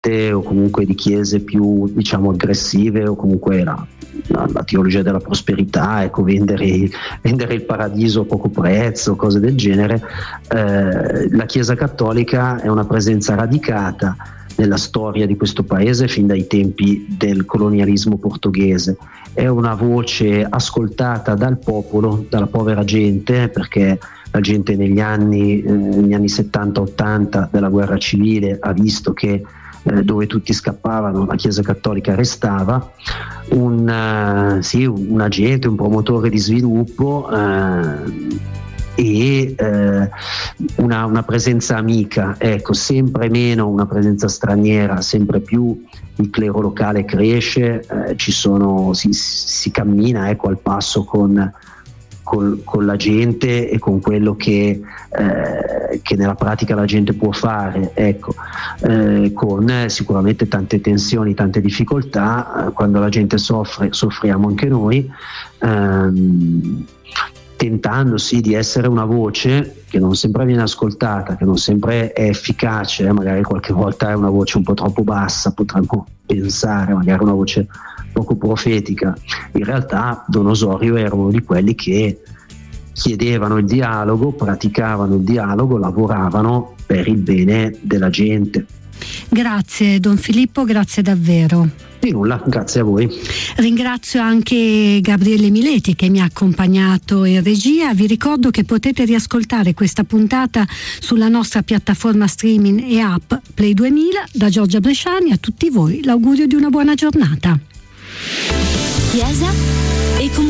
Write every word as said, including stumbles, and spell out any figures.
o comunque di chiese più, diciamo, aggressive, o comunque la, la, la teologia della prosperità, ecco, vendere il, vendere il paradiso a poco prezzo, cose del genere. Eh, la Chiesa Cattolica è una presenza radicata nella storia di questo paese fin dai tempi del colonialismo portoghese. È una voce ascoltata dal popolo, dalla povera gente, perché la gente negli anni, eh, negli anni settanta ottanta della guerra civile ha visto che eh, dove tutti scappavano la Chiesa Cattolica restava. Un, uh, sì, un agente, un promotore di sviluppo uh, e eh, una, una presenza amica, ecco, sempre meno una presenza straniera, sempre più il clero locale cresce, eh, ci sono, si, si cammina, ecco, al passo con, con, con la gente e con quello che, eh, che nella pratica la gente può fare, ecco, eh, con sicuramente tante tensioni, tante difficoltà. Eh, quando la gente soffre, soffriamo anche noi, ehm, tentando sì di essere una voce che non sempre viene ascoltata, che non sempre è efficace, eh, magari qualche volta è una voce un po' troppo bassa, potremmo pensare, magari una voce poco profetica. In realtà Don Osorio era uno di quelli che chiedevano il dialogo, praticavano il dialogo, lavoravano per il bene della gente. Grazie Don Filippo, grazie davvero. Di nulla, grazie a voi. Ringrazio anche Gabriele Mileti che mi ha accompagnato in regia. Vi ricordo che potete riascoltare questa puntata sulla nostra piattaforma streaming e app Play duemila. Da Giorgia Bresciani a tutti voi l'augurio di una buona giornata. Chiesa e comunità.